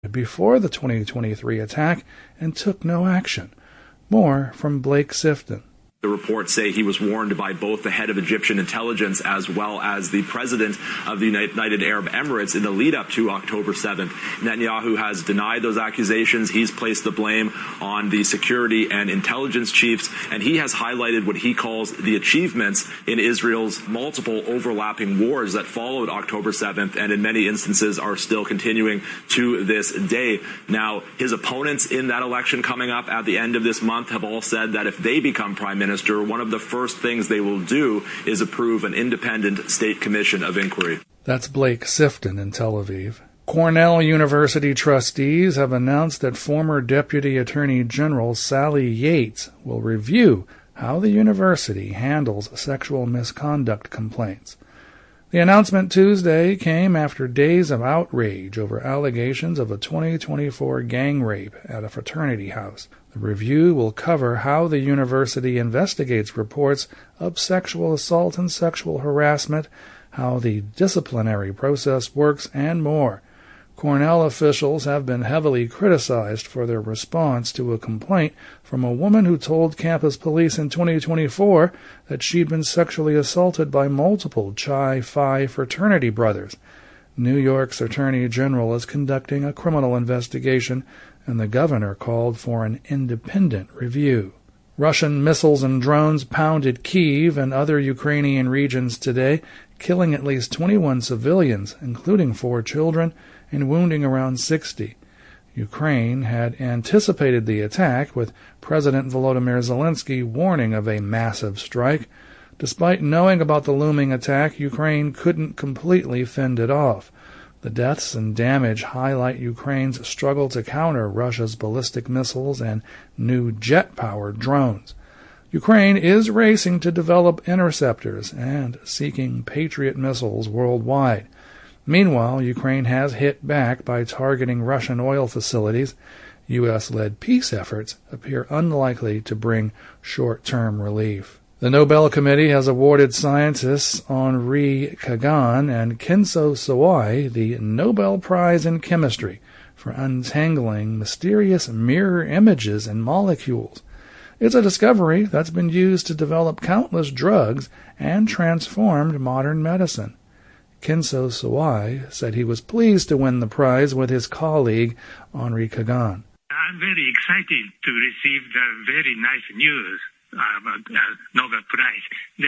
before the 2023 attack and took no action. More from Blake Sifton. The reports say he was warned by both the head of Egyptian intelligence as well as the president of the United Arab Emirates in the lead up to October 7th. Netanyahu has denied those accusations. He's placed the blame on the security and intelligence chiefs, and he has highlighted what he calls the achievements in Israel's multiple overlapping wars that followed October 7th and in many instances are still continuing to this day. Now, his opponents in that election coming up at the end of this month have all said that if they become prime minister, one of the first things they will do is approve an independent state commission of inquiry. That's Blake Sifton in Tel Aviv. Cornell University trustees have announced that former Deputy Attorney General Sally Yates will review how the university handles sexual misconduct complaints. The announcement Tuesday came after days of outrage over allegations of a 2024 gang rape at a fraternity house. The review will cover how the university investigates reports of sexual assault and sexual harassment, how the disciplinary process works, and more. Cornell officials have been heavily criticized for their response to a complaint from a woman who told campus police in 2024 that she'd been sexually assaulted by multiple Chi Phi fraternity brothers. New York's Attorney General is conducting a criminal investigation, and the governor called for an independent review. Russian missiles and drones pounded Kyiv and other Ukrainian regions today, killing at least 21 civilians, including 4 children, and wounding around 60. Ukraine had anticipated the attack, with President Volodymyr Zelensky warning of a massive strike. Despite knowing about the looming attack, Ukraine couldn't completely fend it off. The deaths and damage highlight Ukraine's struggle to counter Russia's ballistic missiles and new jet-powered drones. Ukraine is racing to develop interceptors and seeking Patriot missiles worldwide. Meanwhile, Ukraine has hit back by targeting Russian oil facilities. U.S.-led peace efforts appear unlikely to bring short-term relief. The Nobel Committee has awarded scientists Henri Kagan and Kenzo Sawai the Nobel Prize in Chemistry for untangling mysterious mirror images in molecules. It's a discovery that's been used to develop countless drugs and transformed modern medicine. Kenzo Sawai said he was pleased to win the prize with his colleague Henri Kagan. I'm very excited to receive the very nice news about the Nobel Prize.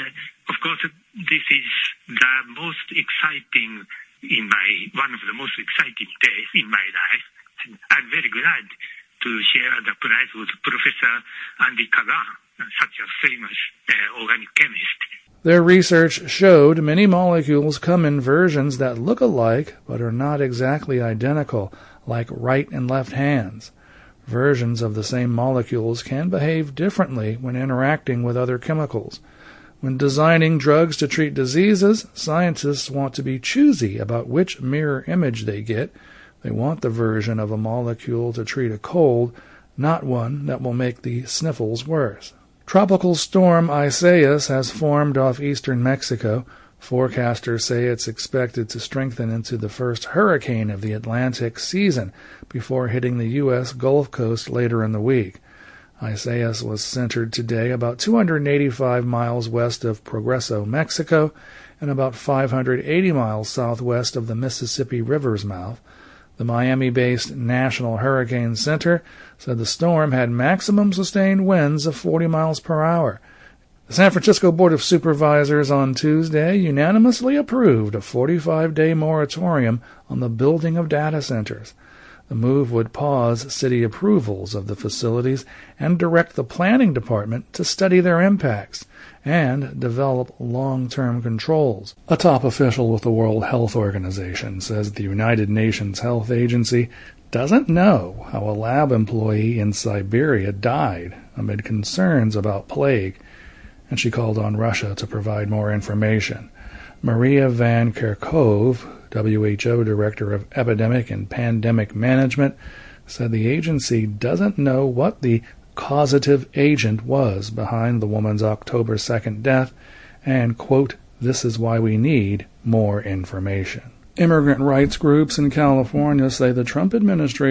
Of course, this is the most exciting one of the most exciting days in my life. And I'm very glad to share the prize with Professor Henri Kagan, such a famous organic chemist. Their research showed many molecules come in versions that look alike but are not exactly identical, like right and left hands. Versions of the same molecules can behave differently when interacting with other chemicals. When designing drugs to treat diseases, scientists want to be choosy about which mirror image they get. They want the version of a molecule to treat a cold, not one that will make the sniffles worse. Tropical storm Isaias has formed off eastern Mexico. Forecasters say it's expected to strengthen into the first hurricane of the Atlantic season before hitting the U.S. Gulf Coast later in the week. Isaias was centered today about 285 miles west of Progreso, Mexico, and about 580 miles southwest of the Mississippi River's mouth. The Miami-based National Hurricane Center said the storm had maximum sustained winds of 40 miles per hour. The San Francisco Board of Supervisors on Tuesday unanimously approved a 45-day moratorium on the building of data centers. The move would pause city approvals of the facilities and direct the planning department to study their impacts and develop long-term controls. A top official with the World Health Organization says the United Nations Health Agency doesn't know how a lab employee in Siberia died amid concerns about plague, and she called on Russia to provide more information. Maria Van Kerkhove, WHO Director of Epidemic and Pandemic Management, said the agency doesn't know what the causative agent was behind the woman's October 2nd death, and, quote, "This is why we need more information." Immigrant rights groups in California say the Trump administration